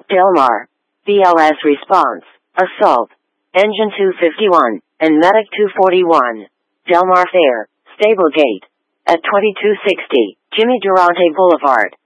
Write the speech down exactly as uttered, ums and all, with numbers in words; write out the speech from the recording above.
Del Mar, B L S Response, Assault, Engine two fifty-one, and Medic two forty-one. Del Mar Fair, Stablegate. At twenty-two sixty, Jimmy Durante Boulevard.